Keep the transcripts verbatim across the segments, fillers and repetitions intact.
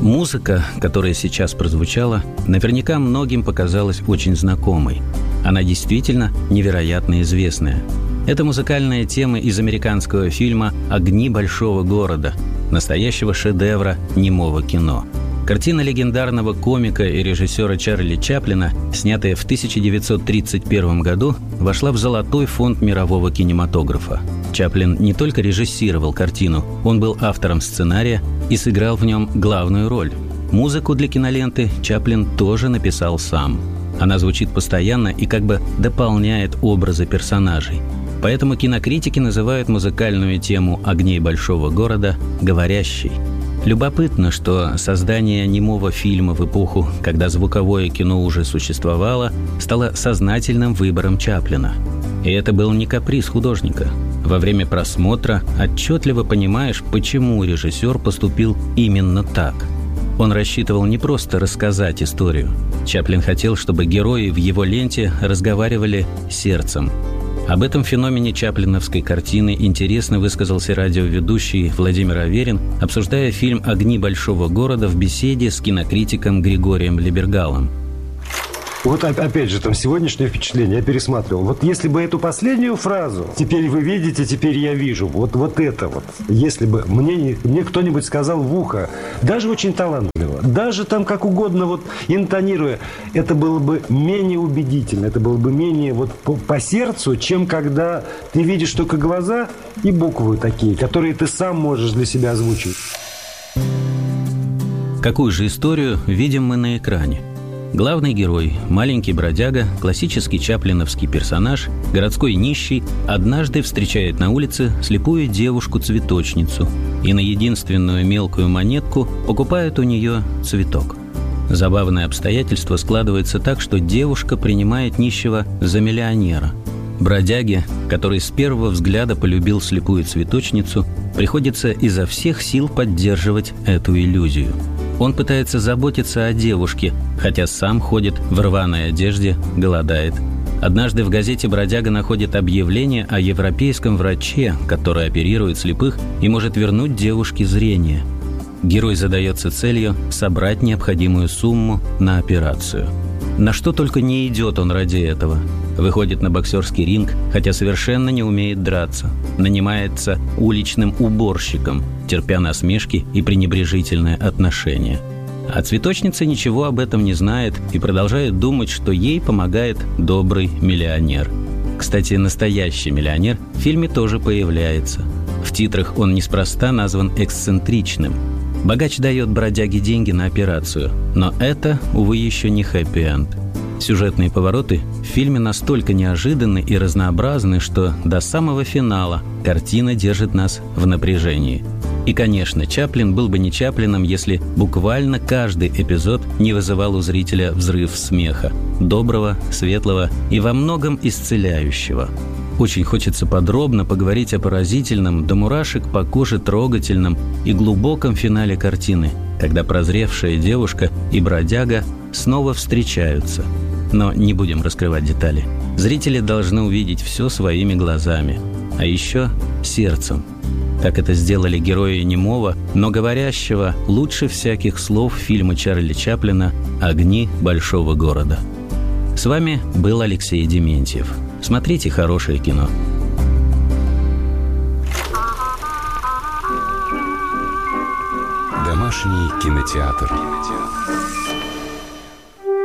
Музыка, которая сейчас прозвучала, наверняка многим показалась очень знакомой. Она действительно невероятно известная. Это музыкальная тема из американского фильма «Огни большого города», настоящего шедевра немого кино. Картина легендарного комика и режиссера Чарли Чаплина, снятая в тысяча девятьсот тридцать первом году, вошла в золотой фонд мирового кинематографа. Чаплин не только режиссировал картину, он был автором сценария и сыграл в нем главную роль. Музыку для киноленты Чаплин тоже написал сам. Она звучит постоянно и как бы дополняет образы персонажей. Поэтому кинокритики называют музыкальную тему «Огней большого города» говорящей. Любопытно, что создание немого фильма в эпоху, когда звуковое кино уже существовало, стало сознательным выбором Чаплина. И это был не каприз художника. Во время просмотра отчетливо понимаешь, почему режиссер поступил именно так. Он рассчитывал не просто рассказать историю. Чаплин хотел, чтобы герои в его ленте разговаривали сердцем. Об этом феномене чаплиновской картины интересно высказался радиоведущий Владимир Аверин, обсуждая фильм «Огни большого города» в беседе с кинокритиком Григорием Либергалом. Вот опять же, там сегодняшнее впечатление я пересматривал. Вот если бы эту последнюю фразу «теперь вы видите, теперь я вижу», вот, вот это вот, если бы мне, мне кто-нибудь сказал в ухо, даже очень талантливо, даже там как угодно вот интонируя, это было бы менее убедительно, это было бы менее вот по, по сердцу, чем когда ты видишь только глаза и буквы такие, которые ты сам можешь для себя озвучить. Какую же историю видим мы на экране? Главный герой, маленький бродяга, классический чаплиновский персонаж, городской нищий, однажды встречает на улице слепую девушку-цветочницу и на единственную мелкую монетку покупает у нее цветок. Забавное обстоятельство складывается так, что девушка принимает нищего за миллионера. Бродяге, который с первого взгляда полюбил слепую цветочницу, приходится изо всех сил поддерживать эту иллюзию. Он пытается заботиться о девушке, хотя сам ходит в рваной одежде, голодает. Однажды в газете бродяга находит объявление о европейском враче, который оперирует слепых и может вернуть девушке зрение. Герой задается целью собрать необходимую сумму на операцию. На что только не идет он ради этого. Выходит на боксерский ринг, хотя совершенно не умеет драться. Нанимается уличным уборщиком, терпя насмешки и пренебрежительное отношение. А цветочница ничего об этом не знает и продолжает думать, что ей помогает добрый миллионер. Кстати, настоящий миллионер в фильме тоже появляется. В титрах он неспроста назван эксцентричным. Богач дает бродяге деньги на операцию, но это, увы, еще не хэппи-энд. Сюжетные повороты в фильме настолько неожиданны и разнообразны, что до самого финала картина держит нас в напряжении. И, конечно, Чаплин был бы не Чаплином, если буквально каждый эпизод не вызывал у зрителя взрыв смеха, доброго, светлого и во многом исцеляющего. Очень хочется подробно поговорить о поразительном, до мурашек по коже трогательном и глубоком финале картины, когда прозревшая девушка и бродяга снова встречаются. Но не будем раскрывать детали. Зрители должны увидеть все своими глазами, а еще сердцем. Так это сделали герои немого, но говорящего лучше всяких слов фильма Чарли Чаплина «Огни большого города». С вами был Алексей Дементьев. Смотрите хорошее кино. Домашний кинотеатр.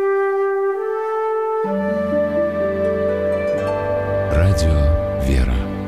Радио «Вера».